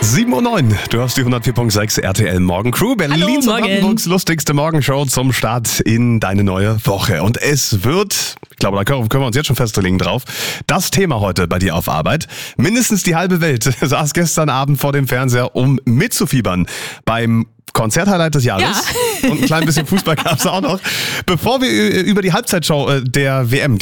7:09 Uhr, du hast die 104.6 RTL Morgencrew, Berlins und Brandenburgs lustigste Morgenshow zum Start in deine neue Woche. Und es wird, ich glaube, da können wir uns jetzt schon festlegen drauf, das Thema heute bei dir auf Arbeit. Mindestens die halbe Welt saß gestern Abend vor dem Fernseher, um mitzufiebern beim Konzerthighlight des Jahres. Ja. Und ein klein bisschen Fußball gab es auch noch. Bevor wir über die Halbzeitshow der WM,